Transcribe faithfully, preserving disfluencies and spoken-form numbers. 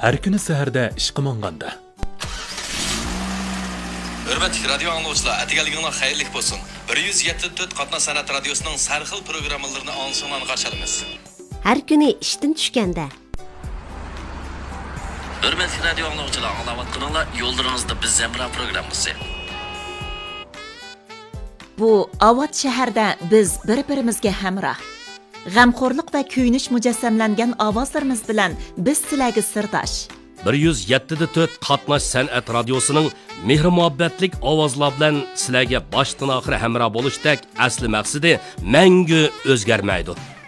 Her kuni saharda ishqa monganda. Hürmetli radyo anlayıcılar, atigaliginglar xayrli bo'lsin. bir yuz yetmish to'rt Qatnoq san'at radiosining sarxil programmalarini ansondan qarshi olamiz. Har kuni ishdan tushganda. Hürmetli radyo anlayıcılar, anlayotganinglar yo'llaringizda biz Zemra programmasi. Bu Avat shahrida biz bir-birimizga hamroh. G'amxo'rlik va kuyinish mujassamlangan ovozlarimiz bilan biz sizlarga sirdosh. bir yuz yetmish to'rt Qatnoq san'at radiosining mehr muhabbatlik ovozlar bilan sizlarga boshdan oxir hamroh bo'lishdak asli maqsadi mangu o'zgarmaydi.